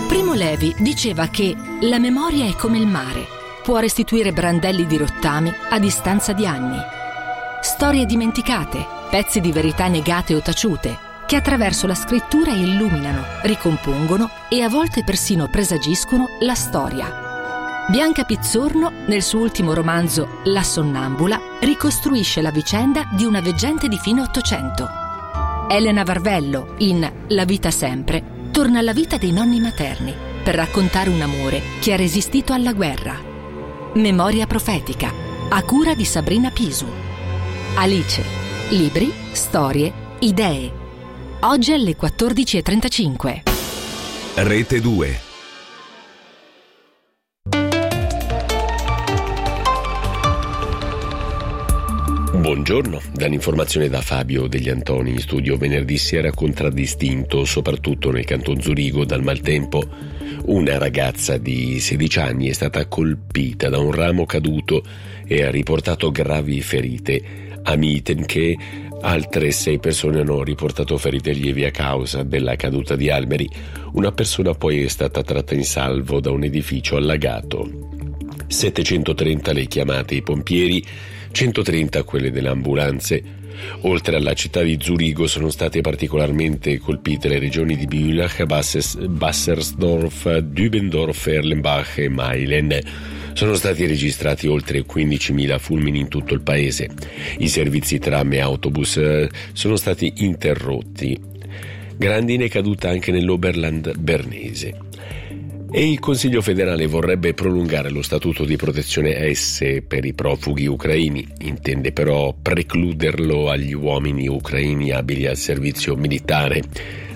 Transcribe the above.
Primo Levi diceva che la memoria è come il mare, può restituire brandelli di rottami a distanza di anni. Storie dimenticate, pezzi di verità negate o taciute, che attraverso la scrittura illuminano, ricompongono e a volte persino presagiscono la storia. Bianca Pizzorno, nel suo ultimo romanzo La sonnambula, ricostruisce la vicenda di una veggente di fine Ottocento. Elena Varvello, in La vita sempre, torna alla vita dei nonni materni per raccontare un amore che ha resistito alla guerra. Memoria profetica, a cura di Sabrina Pisu. Alice, libri, storie, idee. Oggi alle 14:35. Rete 2. Buongiorno, dall'informazione da Fabio Degli Antoni in studio. Venerdì sera contraddistinto, soprattutto nel Canton Zurigo, dal maltempo. Una ragazza di 16 anni è stata colpita da un ramo caduto e ha riportato gravi ferite. A Mitenche altre 6 persone hanno riportato ferite lievi a causa della caduta di alberi. Una persona poi è stata tratta in salvo da un edificio allagato. 730 le chiamate ai pompieri, 130 quelle delle ambulanze. Oltre alla città di Zurigo sono state particolarmente colpite le regioni di Bülach, Bassersdorf, Dübendorf, Erlenbach e Meilen. Sono stati registrati oltre 15.000 fulmini in tutto il paese. I servizi tram e autobus sono stati interrotti. Grandine caduta anche nell'Oberland bernese. E il Consiglio federale vorrebbe prolungare lo statuto di protezione S per i profughi ucraini, intende però precluderlo agli uomini ucraini abili al servizio militare.